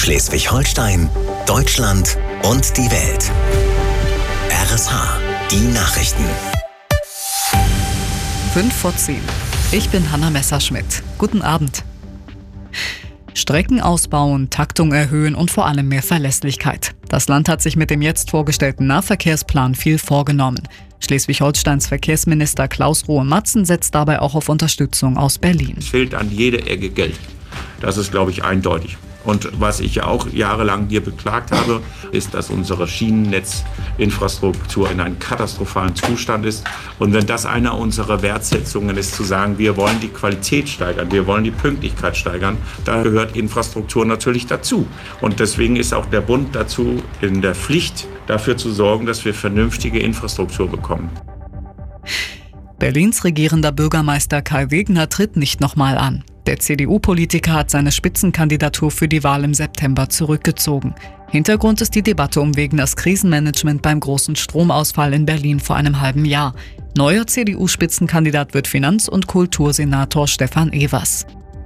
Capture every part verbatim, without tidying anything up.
Schleswig-Holstein, Deutschland und die Welt. R S H, die Nachrichten. fünf vor zehn. Ich bin Hanna Messerschmidt. Guten Abend. Strecken ausbauen, Taktung erhöhen und vor allem mehr Verlässlichkeit. Das Land hat sich mit dem jetzt vorgestellten Nahverkehrsplan viel vorgenommen. Schleswig-Holsteins Verkehrsminister Klaus Rohe-Matzen setzt dabei auch auf Unterstützung aus Berlin. Es fehlt an jeder Ecke Geld. Das ist, glaube ich, eindeutig. Und was ich ja auch jahrelang hier beklagt habe, ist, dass unsere Schienennetzinfrastruktur in einem katastrophalen Zustand ist. Und wenn das eine unserer Wertsetzungen ist, zu sagen, wir wollen die Qualität steigern, wir wollen die Pünktlichkeit steigern, da gehört Infrastruktur natürlich dazu. Und deswegen ist auch der Bund dazu in der Pflicht, dafür zu sorgen, dass wir vernünftige Infrastruktur bekommen. Berlins regierender Bürgermeister Kai Wegner tritt nicht nochmal an. Der C D U-Politiker hat seine Spitzenkandidatur für die Wahl im September zurückgezogen. Hintergrund ist die Debatte um Wegners Krisenmanagement beim großen Stromausfall in Berlin vor einem halben Jahr. Neuer C D U-Spitzenkandidat wird Finanz- und Kultursenator Stefan Evers.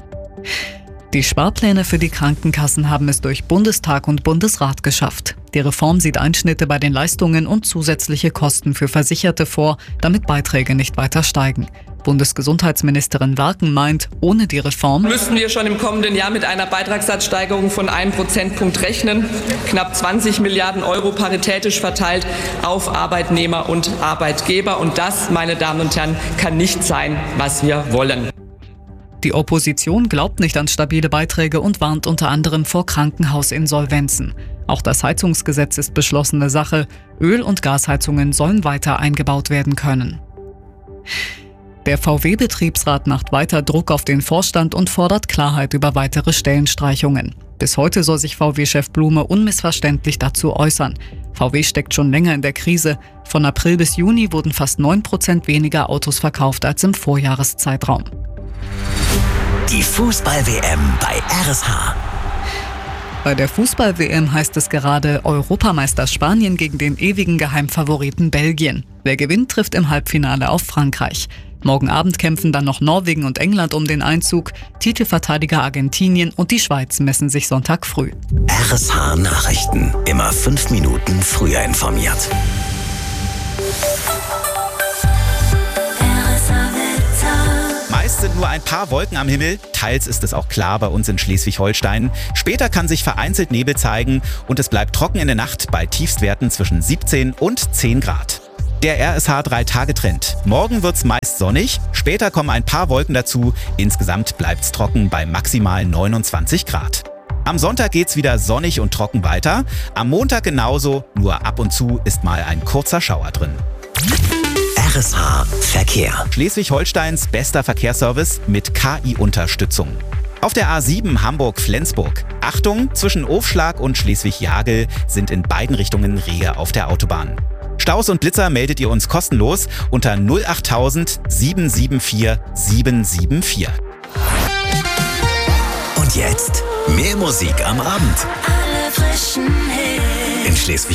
Die Sparpläne für die Krankenkassen haben es durch Bundestag und Bundesrat geschafft. Die Reform sieht Einschnitte bei den Leistungen und zusätzliche Kosten für Versicherte vor, damit Beiträge nicht weiter steigen. Bundesgesundheitsministerin Warken meint, ohne die Reform müssten wir schon im kommenden Jahr mit einer Beitragssatzsteigerung von einem Prozentpunkt rechnen. Knapp zwanzig Milliarden Euro paritätisch verteilt auf Arbeitnehmer und Arbeitgeber. Und das, meine Damen und Herren, kann nicht sein, was wir wollen. Die Opposition glaubt nicht an stabile Beiträge und warnt unter anderem vor Krankenhausinsolvenzen. Auch das Heizungsgesetz ist beschlossene Sache. Öl- und Gasheizungen sollen weiter eingebaut werden können. Der V W-Betriebsrat macht weiter Druck auf den Vorstand und fordert Klarheit über weitere Stellenstreichungen. Bis heute soll sich V W-Chef Blume unmissverständlich dazu äußern. V W steckt schon länger in der Krise. Von April bis Juni wurden fast neun Prozent weniger Autos verkauft als im Vorjahreszeitraum. Die Fußball-W M bei R S H. Bei der Fußball-W M heißt es gerade Europameister Spanien gegen den ewigen Geheimfavoriten Belgien. Wer gewinnt, trifft im Halbfinale auf Frankreich. Morgen Abend kämpfen dann noch Norwegen und England um den Einzug. Titelverteidiger Argentinien und die Schweiz messen sich Sonntag früh. R S H Nachrichten. Immer fünf Minuten früher informiert. Meist sind nur ein paar Wolken am Himmel, teils ist es auch klar bei uns in Schleswig-Holstein. Später kann sich vereinzelt Nebel zeigen und es bleibt trocken in der Nacht bei Tiefstwerten zwischen siebzehn und zehn Grad. Der R S H drei Tage Trend. Morgen wird's meist sonnig, später kommen ein paar Wolken dazu, insgesamt bleibt's trocken bei maximal neunundzwanzig Grad. Am Sonntag geht's wieder sonnig und trocken weiter, am Montag genauso, nur ab und zu ist mal ein kurzer Schauer drin. R S H Verkehr. Schleswig-Holsteins bester Verkehrsservice mit K I-Unterstützung. Auf der A sieben Hamburg-Flensburg. Achtung, zwischen Ofschlag und Schleswig-Jagel sind in beiden Richtungen Rehe auf der Autobahn. Staus und Blitzer meldet ihr uns kostenlos unter null achttausend sieben sieben vier sieben sieben vier. Und jetzt mehr Musik am Abend. Alle frischen Hits. In Schleswig